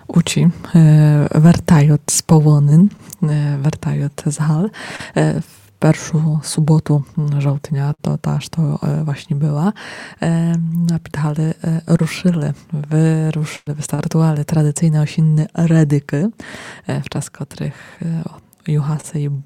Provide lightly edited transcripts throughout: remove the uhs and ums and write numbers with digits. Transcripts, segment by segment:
Учі вертають з полонин, вертають з Гал. W pierwszą sobotę żołtnia, to ta, co właśnie była, na Pithale wystartowali tradycyjne osinne redyki, w czas których juhasy i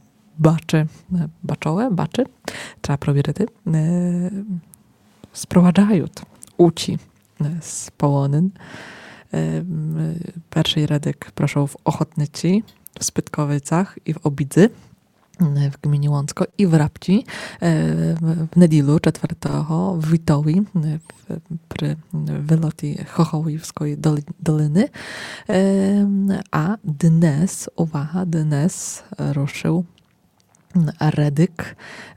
baczy, trzeba probierety, sprowadzają uci z polonyn. Pierwszy redyk proszą w Ochotnicy, w Spytkowicach i w Obidzy, w gminie Łącko i w Rabci, w Nedilu 4 w Witowi, przy wylocie Chochołowskiej Doliny, a dnes, uwaga, dnes ruszył redyk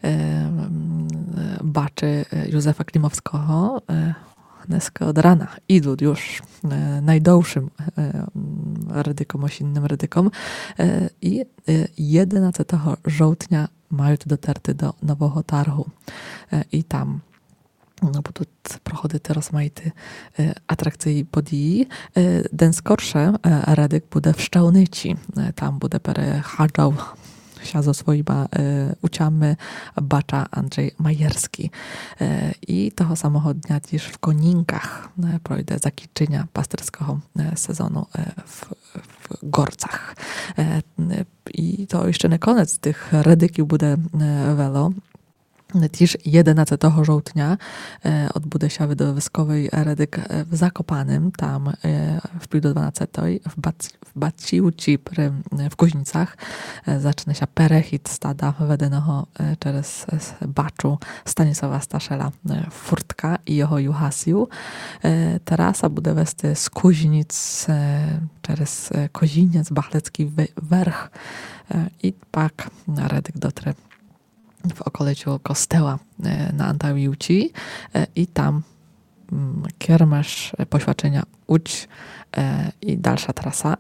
baczy Józefa Klimowskiego. Dnes od rana idą już najdłuższym redykom, osinnym redykom i 11 żołtnia mają dotarty do Nowego Targu i tam будуть проходити розмаїти атракції події. День скорше редик буде в Szczałnicy. Tam буде перехаджав ze swoimi uciami bacza Andrzej Majerski. I tego samego dnia też w Koninkach projdzie zakończenia pasterskiego sezonu w Gorcach. I to jeszcze nie koniec tych redyków będzie welo. Też 11 żołtnia odbude się widowiskowej redyk w Zakopanym, tam w pół do 12 w Baciuci w Kuźnicach zacznie się perechit stada wedenego przez baczu Stanisława Staszela Furtka i jeho juhasiu. Terasa bude westy z Kuźnic przez Koziniec, Bachlecki Werch i pak redyk dotrze w okoliczu kościoła na Antawiuci i tam kiermasz poświadczenia Łódź i dalsza trasa.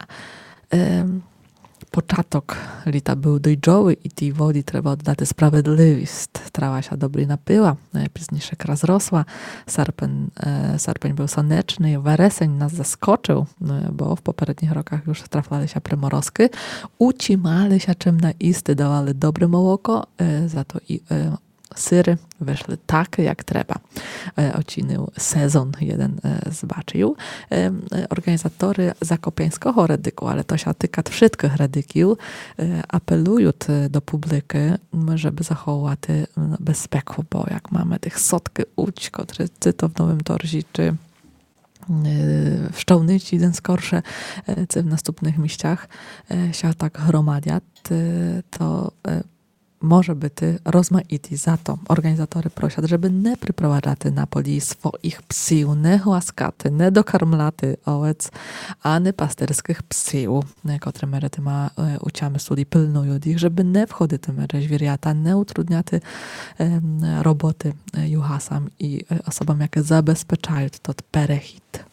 Początek lita był dojrzały i tej wody trzeba oddać sprawiedliwość. Trawa się dobrze napyła, późniejszek rozrosła, sarpeń był słoneczny, wereseń nas zaskoczył, bo w poprzednich rokach już trafiały się prymorozki. Ucimali się czym na isty, dawali dobre mołoko, za to i syry wyszły tak, jak trzeba. Odcinał sezon jeden zobaczył. Organizatory zakopiańskiego redyku, ale to się tyka wszystkich redyków, apelują do publiki, żeby zachować bezpiekę, bo jak mamy tych sotki łódź, które to w Nowym Torzie, czy w Szczałnicy, jeden skorsze, czy w następnych mieściach się tak gromadia, to może być rozmaity. Za to organizatory prosią, żeby nie przyprowadzać na poli swoich psów, nie łaskaty, nie dokarmlaty owiec, a nie pasterskich psów, które merety ma uciamy studii pilnują ich, żeby nie wchodzić tym zwierzęta, nie utrudniać roboty juhasam i osobom, jakie zabezpieczają to perechit.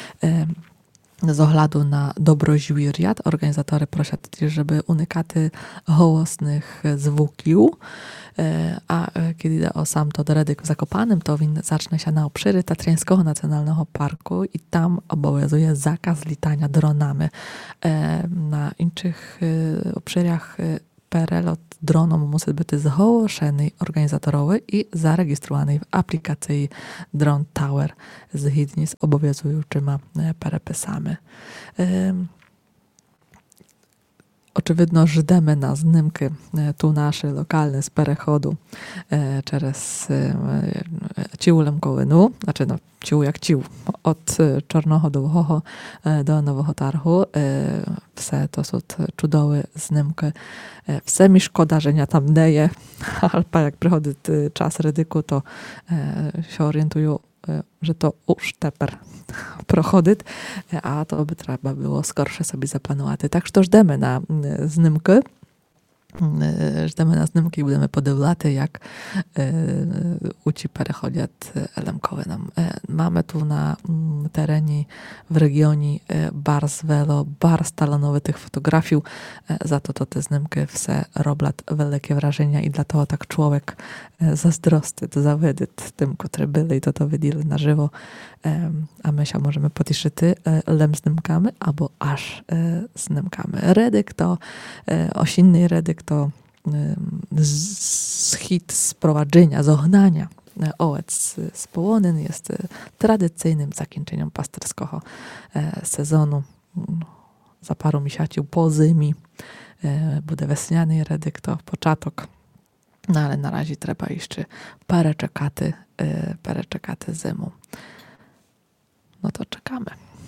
Z oglądu na dobro zwierząt organizatory proszą też, żeby unikać hołosnych zwłókił, a kiedy idzie o sam to redyk w Zakopanym, to win zacznie się na obszary Tatrzańskiego Nacjonalnego Parku i tam obowiązuje zakaz litania dronami. Na innych obszarach prelot dronom musi być zgłoszony organizatorowi i zarejestrowany w aplikacji Drone Tower zgodnie z obowiązującymi przepisami. Oczywiście żdemy na znimki tu nasze lokalne z perechodu przez Ciulem Kołynu, znaczy no ciu jak ciu, od Czarnego do Łuchowo do Nowego Targu. Wse to są cudowne znimki. Wse mi szkoda, że nie tam neje, ale jak przychodzi czas redyku, to się orientują, że to już teper prochodyt, a to by trzeba było skorsze sobie zaplanować. Tak, że to żdemy na znimky. Ждемо на знімки і будемо подивляти, як учі переходять елемкове нам. Mamy tu na terenie, w regionie bardzo wiele, bardzo talanowych fotografów, za to te znimki все роблять велике враження і для того так człowiek zazdrosty, zawidить tym, którzy byli i to widzieli na żywo, a my się możemy potiszyty lem znimkami, albo aż znimkami. Redyk to, osinny redyk to hit sprowadzenia, zognania ołec z połonin jest tradycyjnym zakończeniem pasterskiego sezonu. Za paru miesięcy po zimi będzie wesniany redyk, to początek. No ale na razie trzeba jeszcze parę czekaty zimu. No to czekamy.